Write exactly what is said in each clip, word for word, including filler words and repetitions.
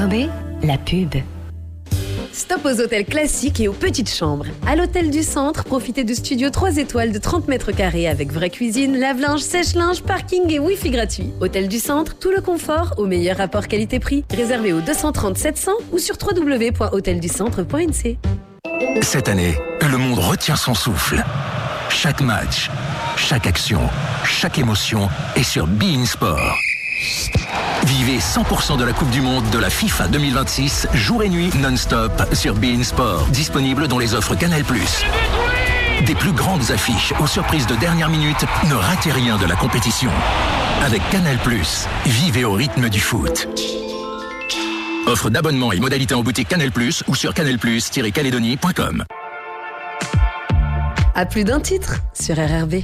R B, la pub. Stop aux hôtels classiques et aux petites chambres. À l'hôtel du Centre, profitez de studios trois étoiles de trente mètres carrés avec vraie cuisine, lave-linge, sèche-linge, parking et wifi gratuit. Hôtel du Centre, tout le confort au meilleur rapport qualité-prix. Réservé au deux cent trente sept cents ou sur w w w point hôtel du centre point n c. Cette année, le monde retient son souffle. Chaque match, chaque action, chaque émotion est sur beIN Sport. Vivez cent pour cent de la Coupe du Monde de la FIFA deux mille vingt-six, jour et nuit, non-stop, sur beIN Sport. Disponible dans les offres Canal plus. Des plus grandes affiches aux surprises de dernière minute, ne ratez rien de la compétition. Avec Canal plus, vivez au rythme du foot. Offre d'abonnement et modalités en boutique Canal plus ou sur canal plus tiret calédonie point com. À plus d'un titre sur R R B.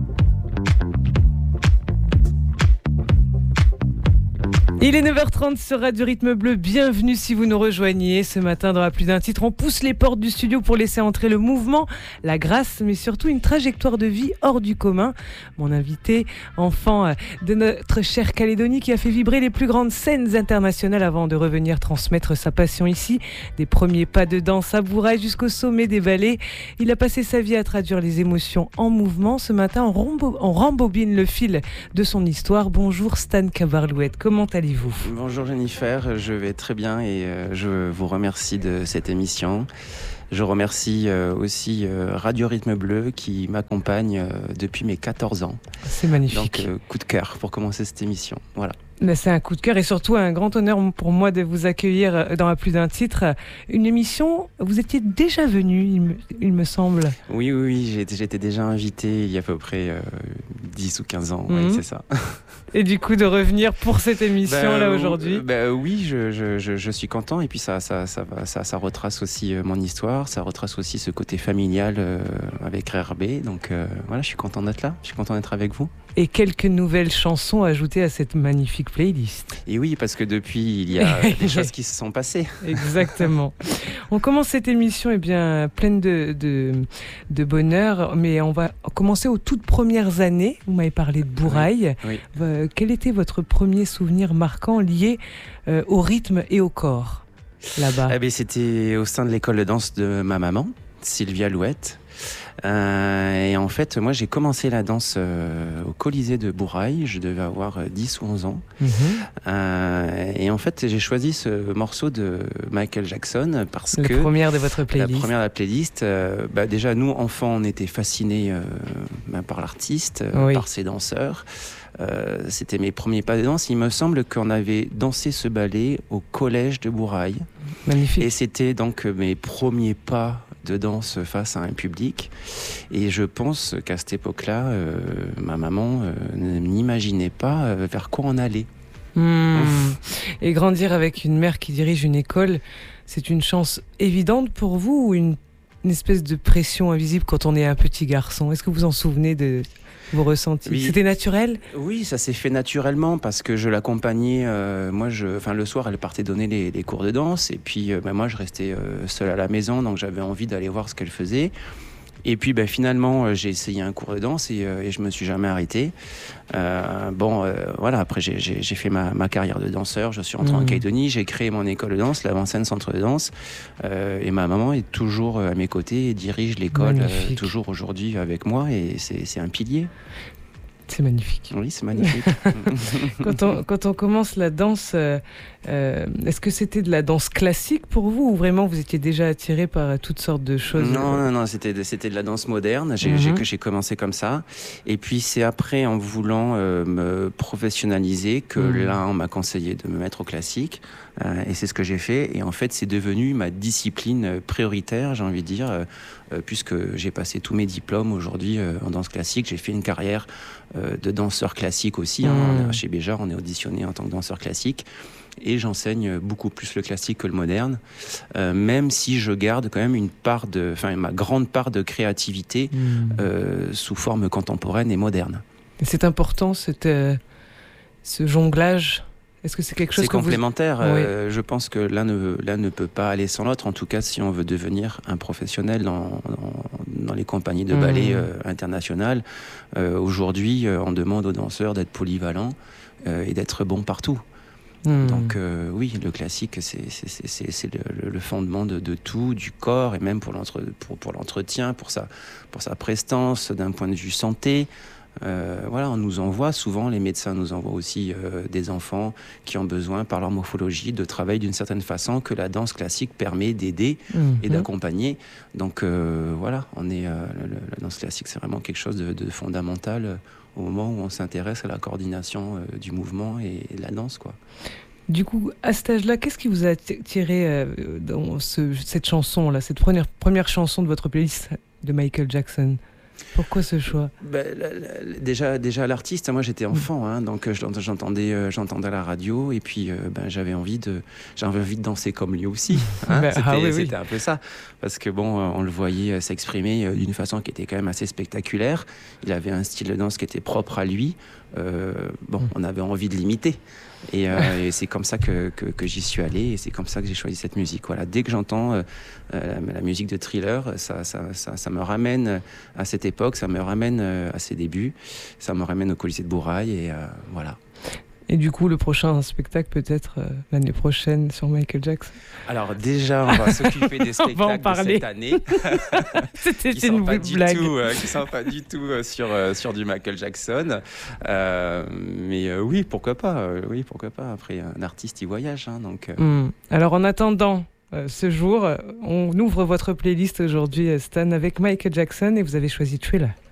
Il est neuf heures trente sur Radio Rythme Bleu. Bienvenue si vous nous rejoignez. Ce matin, dans À plus d'un titre, on pousse les portes du studio pour laisser entrer le mouvement, la grâce, mais surtout une trajectoire de vie hors du commun. Mon invité, enfant de notre chère Calédonie, qui a fait vibrer les plus grandes scènes internationales avant de revenir transmettre sa passion ici. Des premiers pas de danse à Bourail jusqu'au sommet des vallées. Il a passé sa vie à traduire les émotions en mouvement. Ce matin, on, rembo- on rembobine le fil de son histoire. Bonjour Stan Cabarlouette, comment allez-vous ? Bonjour Jennifer, je vais très bien et euh, je vous remercie de cette émission. Je remercie euh, aussi euh, Radio Rythme Bleu qui m'accompagne euh, depuis mes quatorze ans. C'est magnifique. Donc euh, coup de cœur pour commencer cette émission. Voilà. Mais c'est un coup de cœur et surtout un grand honneur pour moi de vous accueillir dans À plus d'un titre. Une émission, vous étiez déjà venu, il me, il me semble. Oui, oui, oui, j'étais, j'étais déjà invité il y a à peu près euh, dix ou quinze ans, mmh. Oui, c'est ça. Et du coup, de revenir pour cette émission bah, là aujourd'hui. Bah, oui, je, je, je, je suis content et puis ça, ça, ça, ça, ça retrace aussi mon histoire, ça retrace aussi ce côté familial euh, avec R R B. Donc euh, voilà, je suis content d'être là, je suis content d'être avec vous. Et quelques nouvelles chansons ajoutées à cette magnifique playlist. Et oui, parce que depuis, il y a des choses qui se sont passées. Exactement. On commence cette émission eh bien, pleine de, de, de bonheur, mais on va commencer aux toutes premières années. Vous m'avez parlé de Bourail. Oui, oui. Euh, quel était votre premier souvenir marquant lié euh, au rythme et au corps, là-bas ? Eh bien, c'était au sein de l'école de danse de ma maman, Sylvia Louette. Euh, et en fait, moi, j'ai commencé la danse euh, au Colisée de Bourail. Je devais avoir euh, dix ou onze ans. Mmh. Euh, et en fait, j'ai choisi ce morceau de Michael Jackson parce la que... La première de votre playlist. La première de la playlist. Euh, bah, déjà, nous, enfants, on était fascinés euh, bah, par l'artiste, euh, oui. par ses danseurs. Euh, c'était mes premiers pas de danse. Il me semble qu'on avait dansé ce ballet au collège de Bourail. Magnifique. Et c'était donc mes premiers pas de danse face à un public. Et je pense qu'à cette époque-là, euh, ma maman euh, n'imaginait pas euh, vers quoi on allait. Mmh. Et grandir avec une mère qui dirige une école, c'est une chance évidente pour vous ou une, une espèce de pression invisible quand on est un petit garçon ? Est-ce que vous en souvenez de vos ressentis ? Oui. C'était naturel ? Oui, ça s'est fait naturellement parce que je l'accompagnais. Euh, moi, je, enfin, le soir, elle partait donner les, les cours de danse et puis euh, ben, moi, je restais euh, seul à la maison, donc j'avais envie d'aller voir ce qu'elle faisait. Et puis ben, finalement, euh, j'ai essayé un cours de danse et, euh, et je me suis jamais arrêté. Euh, bon, euh, voilà. Après, j'ai, j'ai, j'ai fait ma, ma carrière de danseur. Je suis rentré mmh. en Calédonie. J'ai créé mon école de danse, l'Avant-Scène Centre de danse. Euh, et ma maman est toujours à mes côtés et dirige l'école euh, toujours aujourd'hui avec moi. Et c'est, c'est un pilier. C'est magnifique. Oui, c'est magnifique. quand, on, quand on commence la danse, euh, euh, est-ce que c'était de la danse classique pour vous ou vraiment vous étiez déjà attiré par toutes sortes de choses ? Non, non, non, c'était de, c'était de la danse moderne. J'ai, mm-hmm. j'ai, j'ai commencé comme ça. Et puis c'est après, en voulant euh, me professionnaliser, que mm. là, on m'a conseillé de me mettre au classique. Euh, et c'est ce que j'ai fait. Et en fait, c'est devenu ma discipline prioritaire, j'ai envie de dire, euh, euh, puisque j'ai passé tous mes diplômes aujourd'hui euh, en danse classique. J'ai fait une carrière euh, de danseur classique aussi. Mmh. Hein. Chez Béjar, on est auditionné en tant que danseur classique. Et j'enseigne beaucoup plus le classique que le moderne, euh, même si je garde quand même une part de, enfin, ma grande part de créativité mmh. euh, sous forme contemporaine et moderne. Et c'est important, cette, euh, ce jonglage. Est-ce que c'est quelque chose c'est que complémentaire. Vous... Euh, oui. Je pense que l'un ne, l'un ne peut pas aller sans l'autre. En tout cas, si on veut devenir un professionnel dans, dans, dans les compagnies de ballet mmh. euh, internationales, euh, aujourd'hui, euh, on demande aux danseurs d'être polyvalents euh, et d'être bons partout. Mmh. Donc euh, oui, le classique, c'est, c'est, c'est, c'est le, le fondement de, de tout, du corps, et même pour, l'entre, pour, pour l'entretien, pour sa, pour sa prestance, d'un point de vue santé. Euh, voilà, on nous envoie souvent, les médecins nous envoient aussi euh, des enfants qui ont besoin, par leur morphologie, de travailler d'une certaine façon que la danse classique permet d'aider mmh. et d'accompagner. Donc euh, voilà, on est, euh, le, la danse classique, c'est vraiment quelque chose de, de fondamental euh, au moment où on s'intéresse à la coordination euh, du mouvement et, et de la danse, quoi. Du coup, à cet âge-là, qu'est-ce qui vous a attiré euh, dans ce, cette chanson-là, cette première, première chanson de votre playlist de Michael Jackson ? Pourquoi ce choix ? ben, la, la, déjà, déjà l'artiste, moi j'étais enfant, hein, donc j'entendais, euh, j'entendais la radio et puis euh, ben, j'avais envie de, j'avais envie de danser comme lui aussi. Hein, ben, c'était, ah oui, c'était oui. un peu ça, parce que bon, on le voyait s'exprimer d'une façon qui était quand même assez spectaculaire. Il avait un style de danse qui était propre à lui. Euh, bon, on avait envie de l'imiter. Et, euh, et c'est comme ça que, que, que j'y suis allé et c'est comme ça que j'ai choisi cette musique. Voilà. Dès que j'entends euh, la, la musique de Thriller, ça, ça, ça, ça me ramène à cette époque, ça me ramène à ses débuts, ça me ramène au Colisée de Bourail et euh, voilà. Et du coup, le prochain spectacle peut-être euh, l'année prochaine sur Michael Jackson. Alors déjà, on va s'occuper des spectacles de cette année. C'était qui une pas blague. Tout, euh, qui ne sont pas du tout euh, sur, euh, sur du Michael Jackson. Euh, mais euh, oui, pourquoi pas. Euh, oui, pourquoi pas. Après, un artiste, il voyage. Hein, donc, euh... mmh. Alors en attendant euh, ce jour, on ouvre votre playlist aujourd'hui, Stan, avec Michael Jackson et vous avez choisi Thriller.